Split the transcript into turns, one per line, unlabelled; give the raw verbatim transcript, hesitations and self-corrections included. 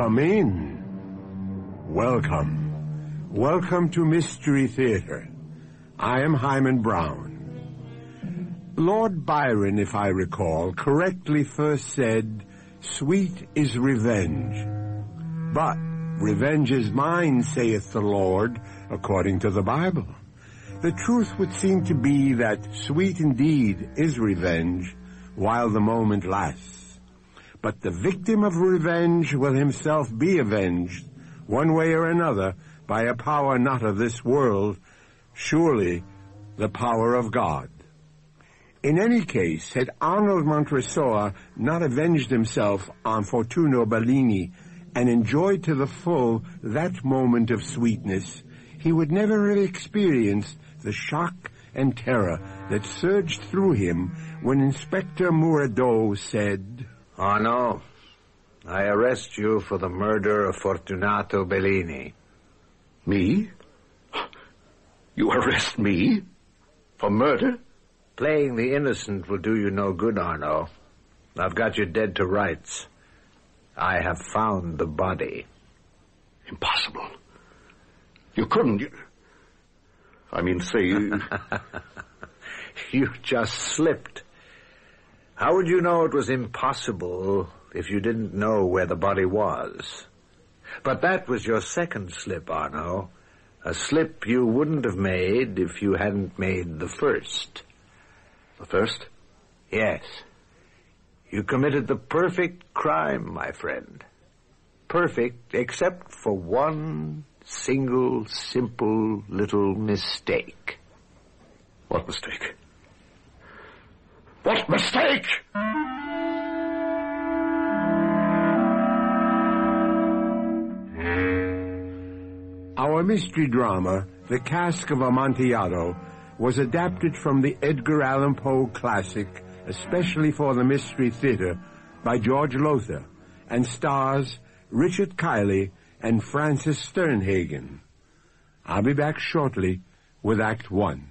Come in. Welcome. Welcome to Mystery Theater. I am Hyman Brown. Lord Byron, if I recall, correctly first said, "Sweet is revenge." But revenge is mine, saith the Lord, according to the Bible. The truth would seem to be that sweet indeed is revenge while the moment lasts. But the victim of revenge will himself be avenged, one way or another, by a power not of this world, surely the power of God. In any case, had Arnold Montresor not avenged himself on Fortunio Bellini and enjoyed to the full that moment of sweetness, he would never have experienced the shock and terror that surged through him when Inspector Muradeau said,
"Arno, I arrest you for the murder of Fortunato Bellini."
Me? You arrest me? For murder?
Playing the innocent will do you no good, Arno. I've got you dead to rights. I have found the body.
Impossible. You couldn't. You... I mean, say... You...
You just slipped. How would you know it was impossible if you didn't know where the body was? But that was your second slip, Arno. A slip you wouldn't have made if you hadn't made the first.
The first?
Yes. You committed the perfect crime, my friend. Perfect except for one single, simple little mistake.
What mistake? What mistake?
Our mystery drama, The Cask of Amontillado, was adapted from the Edgar Allan Poe classic, especially for the Mystery Theater, by George Lothar, and stars Richard Kiley and Francis Sternhagen. I'll be back shortly with Act One.